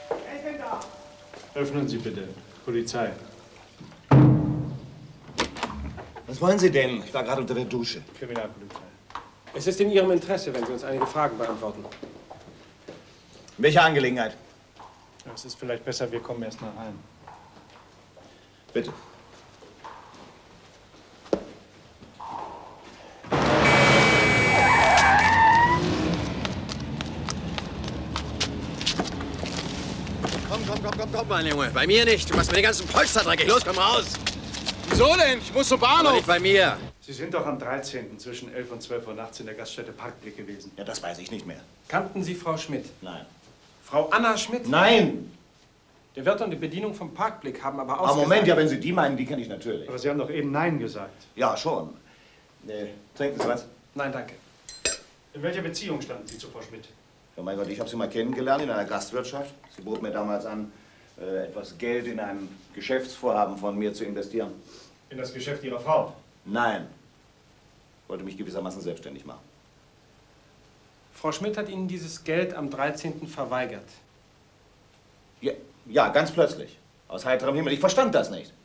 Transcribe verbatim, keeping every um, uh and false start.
Wer ist denn da? Öffnen Sie bitte. Polizei. Was wollen Sie denn? Ich war gerade unter der Dusche. Kriminalpolizei. Es ist in Ihrem Interesse, wenn Sie uns einige Fragen beantworten. Welche Angelegenheit? Es ist vielleicht besser, wir kommen erst mal rein. Bitte. Komm, komm, komm, komm, komm, mein Junge. Bei mir nicht. Du machst mir den ganzen Polster dreckig. Los, komm raus. Wieso denn? Ich muss zum Bahnhof. Aber nicht bei mir. Sie sind doch am dreizehnten zwischen elf und zwölf Uhr nachts in der Gaststätte Parkblick gewesen. Ja, das weiß ich nicht mehr. Kannten Sie Frau Schmidt? Nein. Frau Anna Schmidt? Nein! Der Wirt und die Bedienung vom Parkblick haben aber Aber ausgesagt... Moment, ja, wenn Sie die meinen, die kenne ich natürlich. Aber Sie haben doch eben Nein gesagt. Ja, schon. Äh, trinken Sie was? Nein, danke. In welcher Beziehung standen Sie zu Frau Schmidt? Ja, mein Gott, ich habe sie mal kennengelernt in einer Gastwirtschaft. Sie bot mir damals an, äh, etwas Geld in ein Geschäftsvorhaben von mir zu investieren. In das Geschäft Ihrer Frau? Nein. Wollte mich gewissermaßen selbstständig machen. Frau Schmidt hat Ihnen dieses Geld am dreizehnten verweigert. Ja, ja, ganz plötzlich. Aus heiterem Himmel. Ich verstand das nicht.